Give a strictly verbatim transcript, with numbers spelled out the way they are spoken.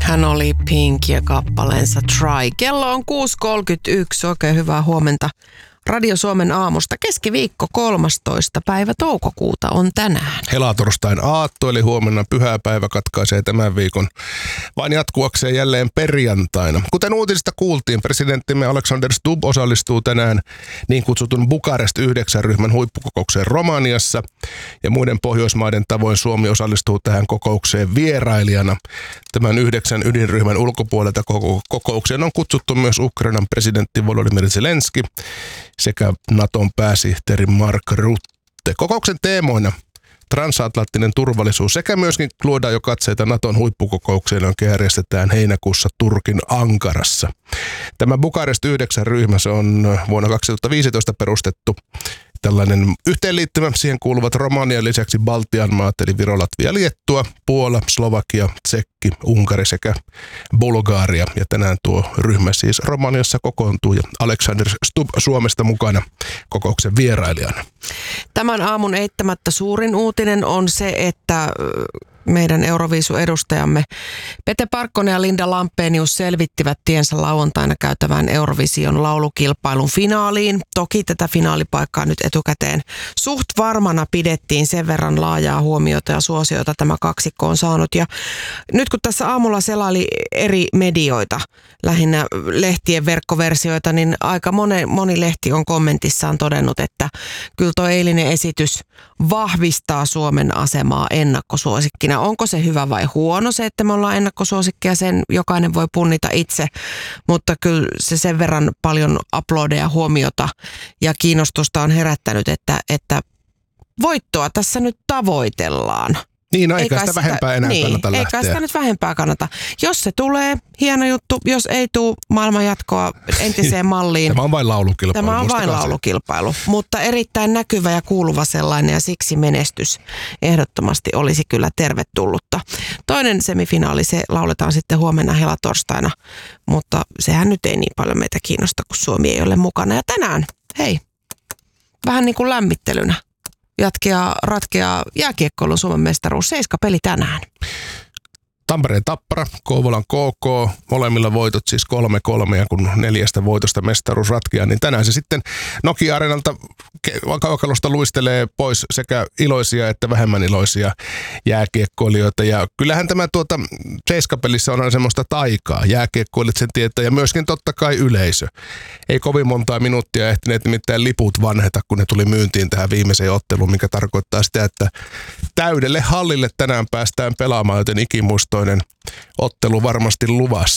Hän oli Pink ja kappaleensa Try. Kello on kuusi kolmekymmentäyksi. Oikein hyvää huomenta Radio Suomen aamusta. Keskiviikko kolmastoista päivä toukokuuta on tänään. Helatorstain aatto eli huomenna pyhäpäivä katkaisee tämän viikon vain jatkuakseen jälleen perjantaina. Kuten uutisista kuultiin, presidenttimme Alexander Stubb osallistuu tänään niin kutsutun Bukarest yhdeksän ryhmän huippukokoukseen Romaniassa. Ja muiden Pohjoismaiden tavoin Suomi osallistuu tähän kokoukseen vierailijana. Tämän yhdeksän ydinryhmän ulkopuolelta kokoukseen on kutsuttu myös Ukrainan presidentti Volodymyr Zelenski sekä Naton pääsihteeri Mark Rutte. Kokouksen teemoina transatlanttinen turvallisuus sekä myöskin luodaan jo katseita Naton huippukokoukseen, jonka järjestetään heinäkuussa Turkin Ankarassa. Tämä Bukarest yhdeksän ryhmä, se on vuonna kaksituhattaviisitoista perustettu tällainen yhteenliittymä. Siihen kuuluvat Romanian lisäksi Baltian maat, eli Viro, Latvia, Liettua, Puola, Slovakia, Tsekki, Unkari sekä Bulgaria. Ja tänään tuo ryhmä siis Romaniassa kokoontuu ja Alexander Stubb Suomesta mukana kokouksen vierailijana. Tämän aamun eittämättä suurin uutinen on se, että meidän Euroviisu-edustajamme Pete Parkkonen ja Linda Lampenius selvittivät tiensä lauantaina käytävään Eurovision laulukilpailun finaaliin. Toki tätä finaalipaikkaa nyt etukäteen suht varmana pidettiin, sen verran laajaa huomiota ja suosiota tämä kaksikko on saanut. Ja nyt kun tässä aamulla selaili eri medioita, lähinnä lehtien verkkoversioita, niin aika moni, moni lehti on kommentissaan todennut, että kyllä tuo eilinen esitys vahvistaa Suomen asemaa ennakkosuosikkina. Onko se hyvä vai huono se, että me ollaan ennakkosuosikkia, sen jokainen voi punnita itse, mutta kyllä se sen verran paljon uploadeja, huomiota ja kiinnostusta on herättänyt, että, että voittoa tässä nyt tavoitellaan. Niin, no eikä sitä, sitä vähempää enää niin, kannata lähteä. Eikä sitä nyt vähempää kannata. Jos se tulee, hieno juttu. Jos ei tule maailman jatkoa entiseen malliin. Tämä on vain laulukilpailu. Tämä on vain laulukilpailu, mutta erittäin näkyvä ja kuuluva sellainen ja siksi menestys ehdottomasti olisi kyllä tervetullutta. Toinen semifinaali, se lauletaan sitten huomenna helatorstaina, mutta sehän nyt ei niin paljon meitä kiinnosta, kun Suomi ei ole mukana. Ja tänään, hei, vähän niin kuin lämmittelynä. Jatkeaa, ratkeaa jääkiekkoilun Suomen mestaruus. Seiska peli tänään. Tampereen Tappara, Kouvolan K K, molemmilla voitot siis kolme kolme ja kun neljästä voitosta mestaruus ratkeaa, niin tänään se sitten Nokia-areenalta kaukalosta luistelee pois sekä iloisia että vähemmän iloisia jääkiekkoilijoita. Ja kyllähän tämä tuota Seiska-pelissä on aina semmoista taikaa. Jääkiekkoilijat sen tietää ja myöskin totta kai yleisö. Ei kovin montaa minuuttia ehtineet nimittäin liput vanheta, kun ne tuli myyntiin tähän viimeiseen otteluun, mikä tarkoittaa sitä, että täydelle hallille tänään päästään pelaamaan, joten ikimuistoinen ottelu varmasti luvassa.